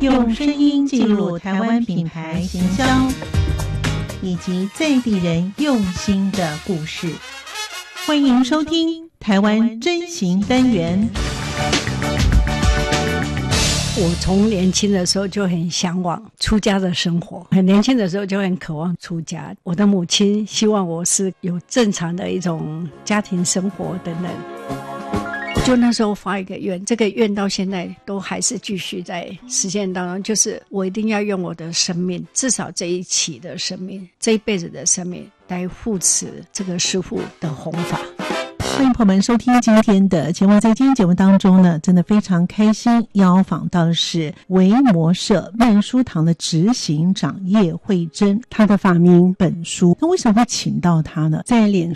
用声音记录台湾品牌行销以及在地人用心的故事。欢迎收听台湾真行单元。 我从年轻的时候就很向往出家的生活，很年轻的时候就很渴望出家。我的母亲希望我是有正常的一种家庭生活等等。就那时候发一个愿，这个愿到现在都还是继续在实现当中，就是我一定要用我的生命，至少这一期的生命，这一辈子的生命来护持这个师父的弘法。 欢迎朋友们收听今天的节目。在今天节目当中呢，真的非常开心，邀访到的是维摩社曼殊堂的执行长叶慧珍，她的法名本书。那为什么会请到她呢？在脸